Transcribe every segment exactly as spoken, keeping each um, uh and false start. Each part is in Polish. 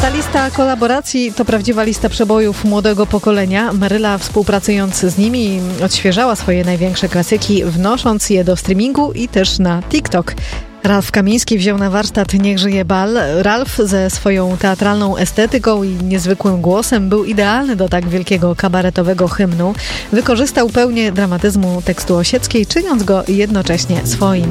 Ta lista kolaboracji to prawdziwa lista przebojów młodego pokolenia. Maryla, współpracując z nimi, odświeżała swoje największe klasyki, wnosząc je do streamingu i też na TikTok. Ralf Kamiński wziął na warsztat Niech żyje bal. Ralf ze swoją teatralną estetyką i niezwykłym głosem był idealny do tak wielkiego kabaretowego hymnu. Wykorzystał pełnię dramatyzmu tekstu Osieckiej, czyniąc go jednocześnie swoim.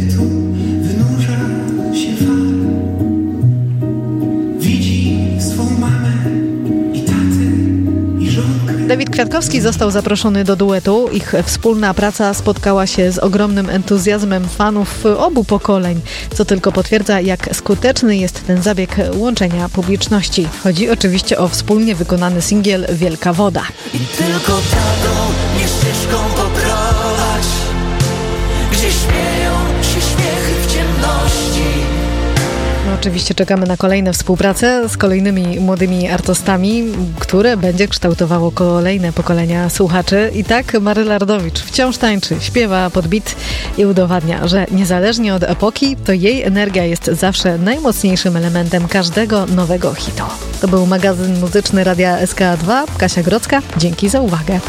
Dawid Kwiatkowski został zaproszony do duetu. Ich wspólna praca spotkała się z ogromnym entuzjazmem fanów obu pokoleń, co tylko potwierdza, jak skuteczny jest ten zabieg łączenia publiczności. Chodzi oczywiście o wspólnie wykonany singiel Wielka Woda. I tylko drogą, nie ścieżką poprowadź, gdzie śmieją się śmiechy w ciemności. No, oczywiście czekamy na kolejne współprace z kolejnymi młodymi artystami, które będzie kształtowało kolejne pokolenia słuchaczy. I tak Maryla Rodowicz wciąż tańczy, śpiewa pod beat i udowadnia, że niezależnie od epoki, to jej energia jest zawsze najmocniejszym elementem każdego nowego hitu. To był magazyn muzyczny Radia S K A dwa. Kasia Grodzka, dzięki za uwagę.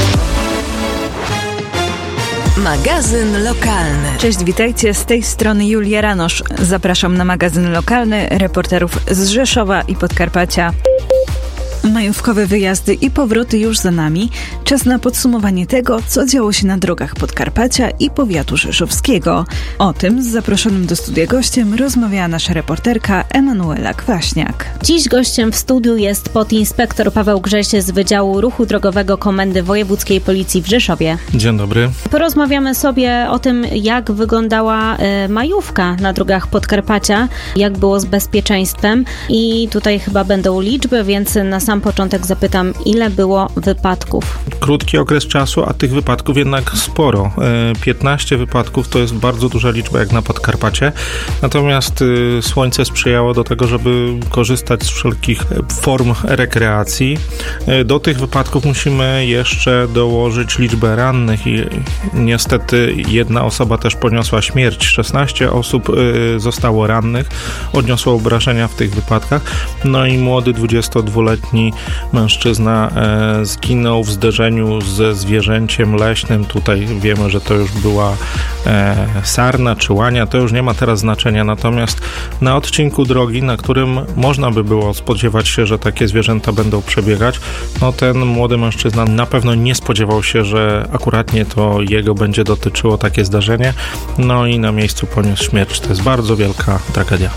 Magazyn lokalny. Cześć, witajcie, z tej strony Julia Ranosz. Zapraszam na magazyn lokalny reporterów z Rzeszowa i Podkarpacia. Majówkowe wyjazdy i powroty już za nami. Czas na podsumowanie tego, co działo się na drogach Podkarpacia i powiatu rzeszowskiego. O tym z zaproszonym do studia gościem rozmawiała nasza reporterka Emanuela Kwaśniak. Dziś gościem w studiu jest podinspektor Paweł Grześ z Wydziału Ruchu Drogowego Komendy Wojewódzkiej Policji w Rzeszowie. Dzień dobry. Porozmawiamy sobie o tym, jak wyglądała y, majówka na drogach Podkarpacia, jak było z bezpieczeństwem i tutaj chyba będą liczby, więc na sam początek zapytam, ile było wypadków? Krótki okres czasu, a tych wypadków jednak sporo. piętnaście wypadków to jest bardzo duża liczba jak na Podkarpacie. Natomiast słońce sprzyjało do tego, żeby korzystać z wszelkich form rekreacji. Do tych wypadków musimy jeszcze dołożyć liczbę rannych i niestety jedna osoba też poniosła śmierć. szesnaście osób zostało rannych, odniosło obrażenia w tych wypadkach. No i młody dwudziestodwuletni mężczyzna e, zginął w zderzeniu ze zwierzęciem leśnym. Tutaj wiemy, że to już była e, sarna czy łania, to już nie ma teraz znaczenia. Natomiast na odcinku drogi, na którym można by było spodziewać się, że takie zwierzęta będą przebiegać, no ten młody mężczyzna na pewno nie spodziewał się, że akuratnie to jego będzie dotyczyło takie zdarzenie. No i na miejscu poniósł śmierć. To jest bardzo wielka tragedia.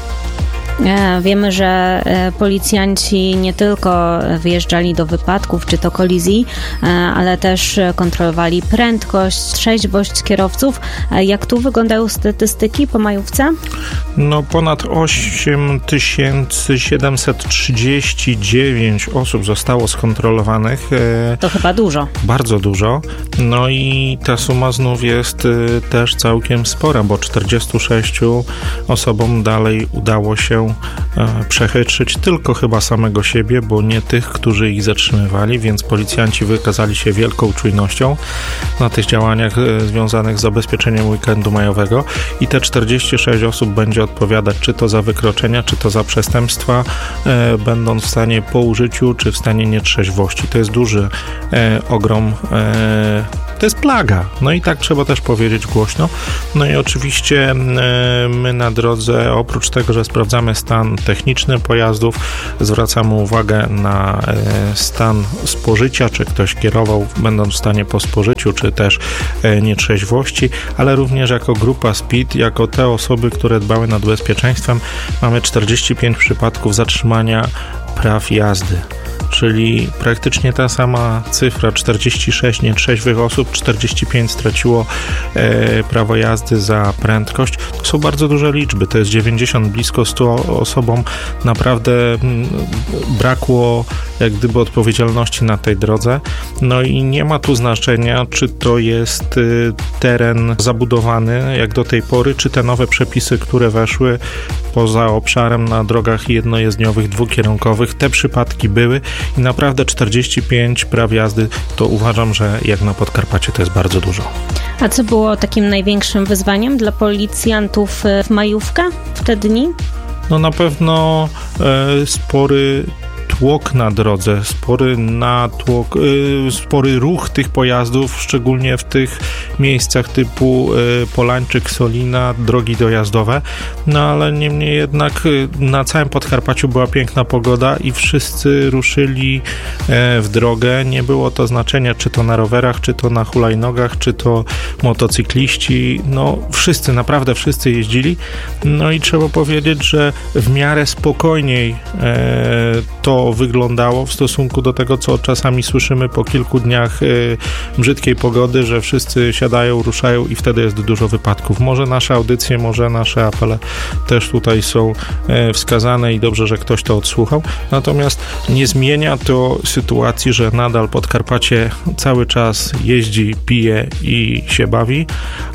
Wiemy, że policjanci nie tylko wyjeżdżali do wypadków czy to kolizji, ale też kontrolowali prędkość, trzeźwość kierowców. Jak tu wyglądają statystyki po majówce? No ponad osiem tysięcy siedemset trzydzieści dziewięć osób zostało skontrolowanych. To chyba dużo. Bardzo dużo. No i ta suma znów jest też całkiem spora, bo czterdziestu sześciu osobom dalej udało się przechytrzyć tylko chyba samego siebie, bo nie tych, którzy ich zatrzymywali, więc policjanci wykazali się wielką czujnością na tych działaniach związanych z zabezpieczeniem weekendu majowego i te czterdzieści sześć osób będzie odpowiadać czy to za wykroczenia, czy to za przestępstwa, e, będąc w stanie po użyciu, czy w stanie nietrzeźwości. To jest duży e, ogrom, e, to jest plaga. No i tak trzeba też powiedzieć głośno. No i oczywiście e, my na drodze, oprócz tego, że sprawdzamy stan techniczny pojazdów, zwracamy uwagę na e, stan spożycia, czy ktoś kierował będąc w stanie po spożyciu, czy też e, nietrzeźwości, ale również jako grupa SPID, jako te osoby, które dbały nad bezpieczeństwem, mamy czterdzieści pięć przypadków zatrzymania praw jazdy. Czyli praktycznie ta sama cyfra, czterdzieści sześć nietrzeźwych osób, czterdzieści pięć straciło e, prawo jazdy za prędkość. To są bardzo duże liczby, to jest dziewięćdziesiąt, blisko stu osobom naprawdę m, brakło jak gdyby odpowiedzialności na tej drodze. No i nie ma tu znaczenia, czy to jest y, teren zabudowany jak do tej pory, czy te nowe przepisy, które weszły poza obszarem na drogach jednojezdniowych, dwukierunkowych. Te przypadki były i naprawdę czterdzieści pięć praw jazdy to uważam, że jak na Podkarpacie to jest bardzo dużo. A co było takim największym wyzwaniem dla policjantów w majówkę, w te dni? No na pewno spory tłok na drodze, spory natłok, y, spory ruch tych pojazdów, szczególnie w tych miejscach typu y, Polańczyk, Solina, drogi dojazdowe, no ale niemniej jednak y, na całym Podkarpaciu była piękna pogoda i wszyscy ruszyli y, w drogę. Nie było to znaczenia, czy to na rowerach, czy to na hulajnogach, czy to motocykliści, no wszyscy, naprawdę wszyscy jeździli, no i trzeba powiedzieć, że w miarę spokojniej y, to wyglądało w stosunku do tego, co czasami słyszymy po kilku dniach y, brzydkiej pogody, że wszyscy siadają, ruszają i wtedy jest dużo wypadków. Może nasze audycje, może nasze apele też tutaj są y, wskazane i dobrze, że ktoś to odsłuchał. Natomiast nie zmienia to sytuacji, że nadal Podkarpacie cały czas jeździ, pije i się bawi.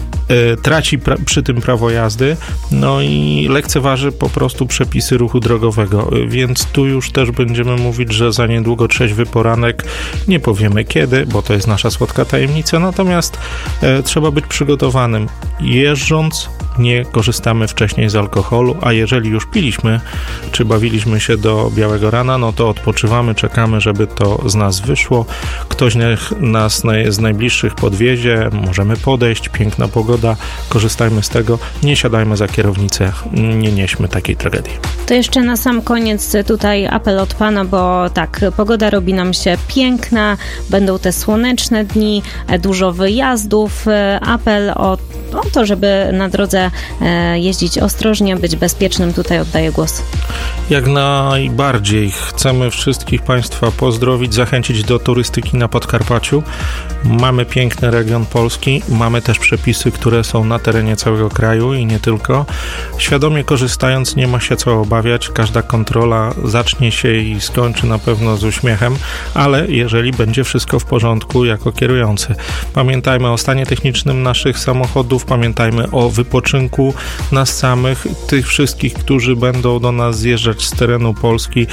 Traci pra- przy tym prawo jazdy, no i lekceważy po prostu przepisy ruchu drogowego, więc tu już też będziemy mówić, że za niedługo trzeźwy poranek, nie powiemy kiedy, bo to jest nasza słodka tajemnica, natomiast e, trzeba być przygotowanym. Jeżdżąc nie korzystamy wcześniej z alkoholu, a jeżeli już piliśmy, czy bawiliśmy się do białego rana, no to odpoczywamy, czekamy, żeby to z nas wyszło. Ktoś nas z najbliższych podwiezie, możemy podejść, piękna pogoda, korzystajmy z tego, nie siadajmy za kierownicę, nie nieśmy takiej tragedii. To jeszcze na sam koniec tutaj apel od Pana, bo tak, pogoda robi nam się piękna, będą te słoneczne dni, dużo wyjazdów, apel o, o to, żeby na drodze jeździć ostrożnie, być bezpiecznym. Tutaj oddaję głos. Jak najbardziej. Chcemy wszystkich Państwa pozdrowić, zachęcić do turystyki na Podkarpaciu. Mamy piękny region Polski, mamy też przepisy, które są na terenie całego kraju i nie tylko. Świadomie korzystając, nie ma się co obawiać. Każda kontrola zacznie się i skończy na pewno z uśmiechem, ale jeżeli będzie wszystko w porządku jako kierujący. Pamiętajmy o stanie technicznym naszych samochodów, pamiętajmy o wypoczynku nas samych, tych wszystkich, którzy będą do nas zjeżdżać z terenu Polski.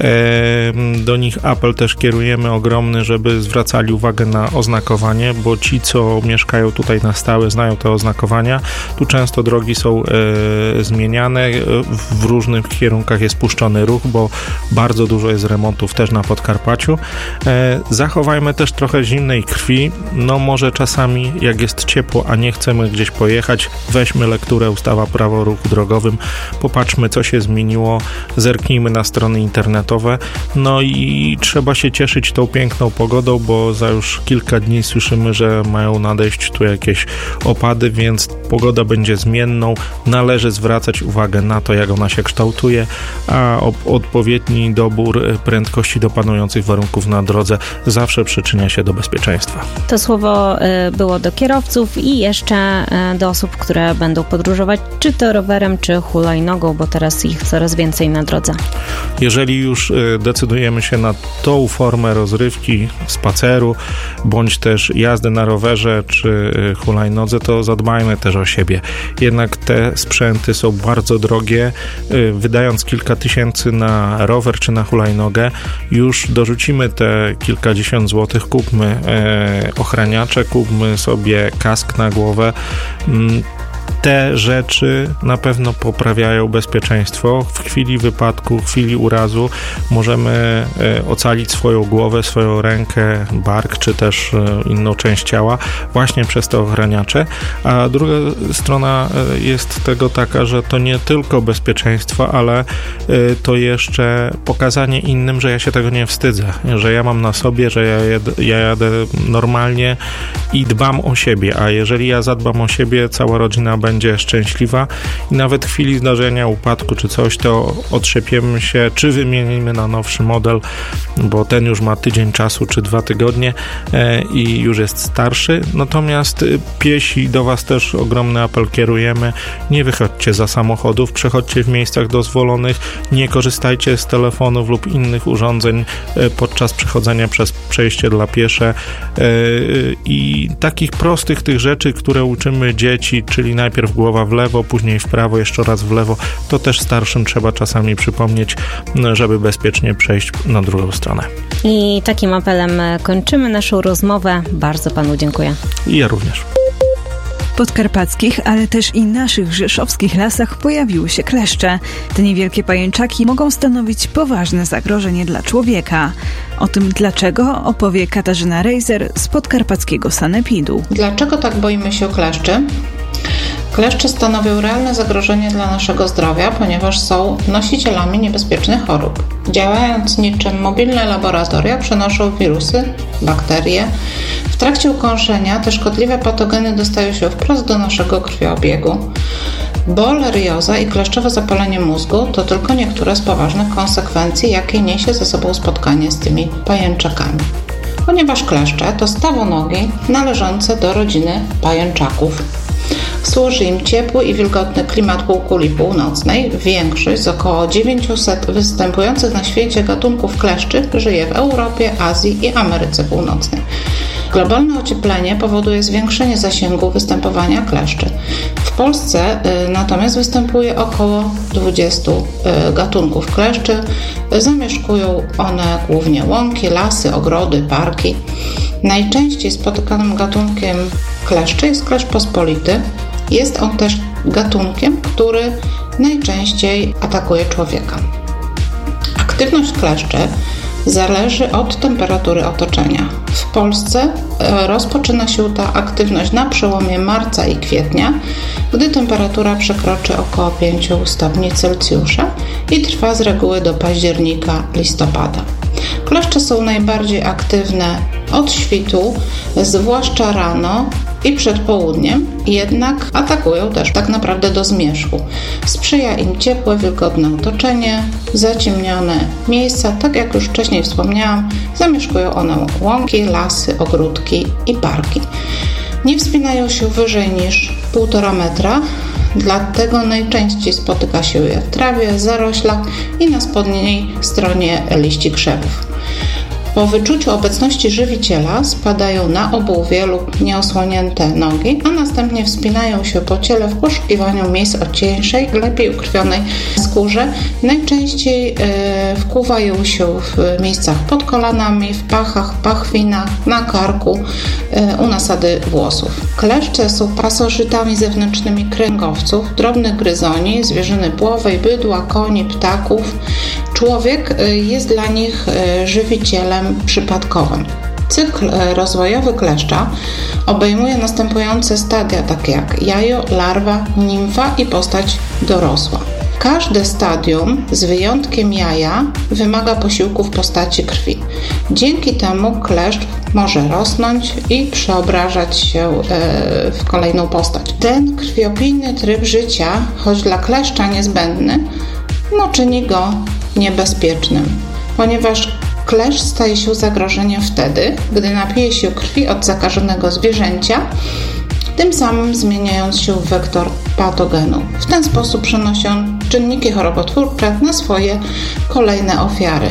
Do nich apel też kierujemy ogromny, żeby zwracali uwagę na oznakowanie, bo ci, co mieszkają tutaj na stałe, znają te oznakowania. Tu często drogi są e, zmieniane, w różnych kierunkach jest puszczony ruch, bo bardzo dużo jest remontów też na Podkarpaciu. E, zachowajmy też trochę zimnej krwi, no może czasami jak jest ciepło, a nie chcemy gdzieś pojechać, weźmy lekturę ustawa prawo o ruchu drogowym, popatrzmy, co się zmieniło, zerknijmy na strony internetowe, no i trzeba się cieszyć tą piękną pogodą, bo za już kilka dni słyszymy, że mają nadejść tu jakieś opady, więc pogoda będzie zmienną, należy zwracać uwagę na to, jak ona się kształtuje, a odpowiedni dobór prędkości do panujących warunków na drodze zawsze przyczynia się do bezpieczeństwa. To słowo było do kierowców i jeszcze do osób, które będą podróżować, czy to rowerem, czy hulajnogą, bo teraz ich coraz więcej na drodze. Jeżeli już decydujemy się na tą formę rozrywki, spaceru, bądź też jazdy na rowerze, czy hulajnodze, to zadbajmy też o siebie. Jednak te sprzęty są bardzo drogie. Wydając kilka tysięcy na rower, czy na hulajnogę, już dorzucimy te kilkadziesiąt złotych, kupmy ochraniacze, kupmy sobie kask na głowę. Te rzeczy na pewno poprawiają bezpieczeństwo. W chwili wypadku, w chwili urazu możemy ocalić swoją głowę, swoją rękę, bark, czy też inną część ciała właśnie przez te ochraniacze. A druga strona jest tego taka, że to nie tylko bezpieczeństwo, ale to jeszcze pokazanie innym, że ja się tego nie wstydzę, że ja mam na sobie, że ja jadę, ja jadę normalnie i dbam o siebie, a jeżeli ja zadbam o siebie, cała rodzina będzie szczęśliwa i nawet w chwili zdarzenia, upadku czy coś, to otrzepiemy się, czy wymienimy na nowszy model, bo ten już ma tydzień czasu, czy dwa tygodnie e, i już jest starszy. Natomiast piesi, do Was też ogromny apel kierujemy. Nie wychodźcie za samochodów, przechodźcie w miejscach dozwolonych, nie korzystajcie z telefonów lub innych urządzeń e, podczas przechodzenia przez przejście dla piesze e, i takich prostych tych rzeczy, które uczymy dzieci, czyli najpierw głowa w lewo, później w prawo, jeszcze raz w lewo, to też starszym trzeba czasami przypomnieć, żeby bezpiecznie przejść na drugą stronę. I takim apelem kończymy naszą rozmowę. Bardzo Panu dziękuję. I ja również. podkarpackich, ale też i naszych rzeszowskich lasach pojawiły się kleszcze. Te niewielkie pajęczaki mogą stanowić poważne zagrożenie dla człowieka. O tym dlaczego opowie Katarzyna Rejzer z podkarpackiego sanepidu. Dlaczego tak boimy się kleszczy? Kleszcze stanowią realne zagrożenie dla naszego zdrowia, ponieważ są nosicielami niebezpiecznych chorób. Działając niczym mobilne laboratoria, przenoszą wirusy, bakterie. W trakcie ukąszenia te szkodliwe patogeny dostają się wprost do naszego krwiobiegu. Borelioza i kleszczowe zapalenie mózgu to tylko niektóre z poważnych konsekwencji, jakie niesie ze sobą spotkanie z tymi pajęczakami. Ponieważ kleszcze to stawonogi należące do rodziny pajęczaków. Służy im ciepły i wilgotny klimat półkuli północnej. Większość z około dziewięćset występujących na świecie gatunków kleszczy żyje w Europie, Azji i Ameryce Północnej. Globalne ocieplenie powoduje zwiększenie zasięgu występowania kleszczy. W Polsce y, natomiast występuje około dwudziestu y, gatunków kleszczy. Zamieszkują one głównie łąki, lasy, ogrody, parki. Najczęściej spotykanym gatunkiem kleszczy jest kleszcz pospolity. Jest on też gatunkiem, który najczęściej atakuje człowieka. Aktywność kleszczy zależy od temperatury otoczenia. W Polsce rozpoczyna się ta aktywność na przełomie marca i kwietnia, gdy temperatura przekroczy około pięć stopni Celsjusza i trwa z reguły do października, listopada. Kleszcze są najbardziej aktywne od świtu, zwłaszcza rano i przed południem, jednak atakują też tak naprawdę do zmierzchu. Sprzyja im ciepłe, wilgotne otoczenie, zaciemnione miejsca, tak jak już wcześniej wspomniałam, zamieszkują one łąki, lasy, ogródki i parki. Nie wspinają się wyżej niż półtora metra, dlatego najczęściej spotyka się je w trawie, zaroślach i na spodniej stronie liści krzewów. Po wyczuciu obecności żywiciela spadają na obuwie lub nieosłonięte nogi, a następnie wspinają się po ciele w poszukiwaniu miejsc o cieńszej, lepiej ukrwionej skórze. Najczęściej e, wkuwają się w miejscach pod kolanami, w pachach, pachwinach, na karku, e, u nasady włosów. Kleszcze są pasożytami zewnętrznymi kręgowców, drobnych gryzoni, zwierzyny płowej, bydła, koni, ptaków. Człowiek jest dla nich żywicielem przypadkowym. Cykl rozwojowy kleszcza obejmuje następujące stadia, takie jak jajo, larwa, nimfa i postać dorosła. Każde stadium, z wyjątkiem jaja, wymaga posiłku w postaci krwi. Dzięki temu kleszcz może rosnąć i przeobrażać się w kolejną postać. Ten krwiopijny tryb życia, choć dla kleszcza niezbędny, no czyni go niebezpiecznym, ponieważ kleszcz staje się zagrożeniem wtedy, gdy napije się krwi od zakażonego zwierzęcia, tym samym zmieniając się w wektor patogenu. W ten sposób przenosi on czynniki chorobotwórcze na swoje kolejne ofiary.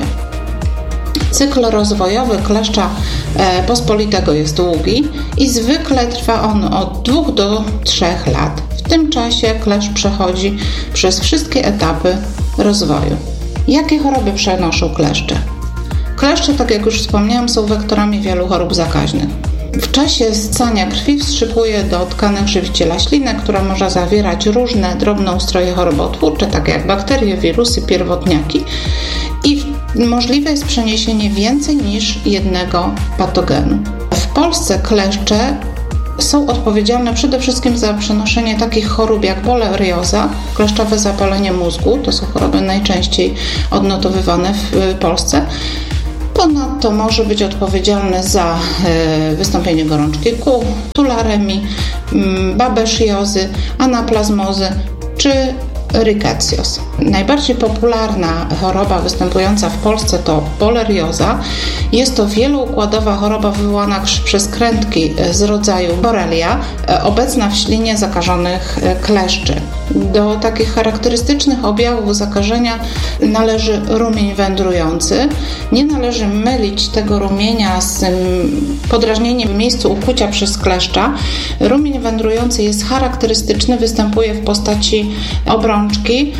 Cykl rozwojowy kleszcza pospolitego jest długi i zwykle trwa on od dwóch do trzech lat. W tym czasie kleszcz przechodzi przez wszystkie etapy rozwoju. Jakie choroby przenoszą kleszcze? Kleszcze, tak jak już wspomniałam, są wektorami wielu chorób zakaźnych. W czasie ssania krwi wstrzykuje do tkanek żywiciela ślinę, która może zawierać różne drobnoustroje chorobotwórcze, takie jak bakterie, wirusy, pierwotniaki, i możliwe jest przeniesienie więcej niż jednego patogenu. W Polsce kleszcze są odpowiedzialne przede wszystkim za przenoszenie takich chorób jak borelioza, kleszczowe zapalenie mózgu, to są choroby najczęściej odnotowywane w Polsce. Ponadto może być odpowiedzialny za wystąpienie gorączki kół, tularemii, babesjozy, anaplazmozy czy rickettsioz. Najbardziej popularna choroba występująca w Polsce to borelioza. Jest to wieloukładowa choroba wywołana przez krętki z rodzaju Borrelia, obecna w ślinie zakażonych kleszczy. Do takich charakterystycznych objawów zakażenia należy rumień wędrujący. Nie należy mylić tego rumienia z podrażnieniem w miejscu ukłucia przez kleszcza. Rumień wędrujący jest charakterystyczny, występuje w postaci obrączki. Środek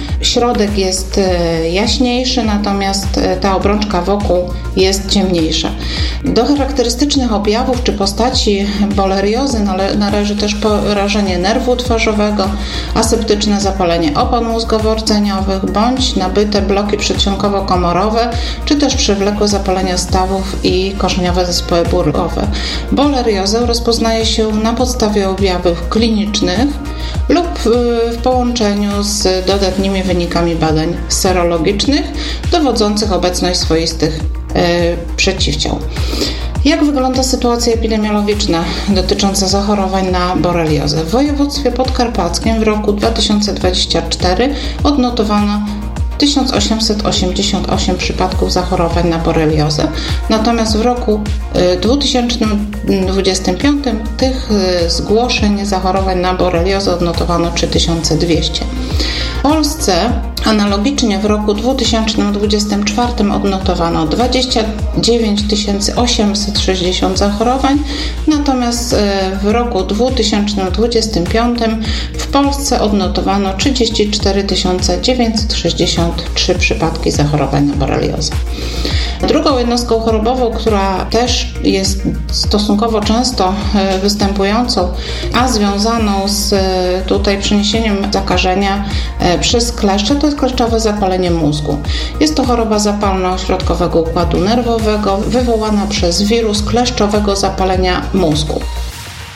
środek jest jaśniejszy, natomiast ta obrączka wokół jest ciemniejsza. Do charakterystycznych objawów czy postaci boleriozy nale- należy też porażenie nerwu twarzowego, aseptyczne zapalenie opon mózgowo-rdzeniowych bądź nabyte bloki przedsionkowo-komorowe, czy też przewlekłe zapalenia stawów i korzeniowe zespoły bólowe. Boleriozę rozpoznaje się na podstawie objawów klinicznych lub w połączeniu z dodatnimi wynikami badań serologicznych dowodzących obecność swoistych yy, przeciwciał. Jak wygląda sytuacja epidemiologiczna dotycząca zachorowań na boreliozę? W województwie podkarpackim w roku dwa tysiące dwudziestym czwartym odnotowano tysiąc osiemset osiemdziesiąt osiem przypadków zachorowań na boreliozę, natomiast w roku dwa tysiące dwudziestym piątym tych zgłoszeń zachorowań na boreliozę odnotowano trzy tysiące dwieście. W Polsce analogicznie w roku dwa tysiące dwudziestym czwartym odnotowano dwadzieścia dziewięć tysięcy osiemset sześćdziesiąt zachorowań, natomiast w roku dwa tysiące dwudziestym piątym w Polsce odnotowano trzydzieści cztery tysiące dziewięćset sześćdziesiąt trzy przypadki zachorowań na boreliozę. Drugą jednostką chorobową, która też jest stosunkowo często występującą, a związaną z tutaj przeniesieniem zakażenia przez kleszcze, to jest kleszczowe zapalenie mózgu. Jest to choroba zapalna ośrodkowego układu nerwowego wywołana przez wirus kleszczowego zapalenia mózgu.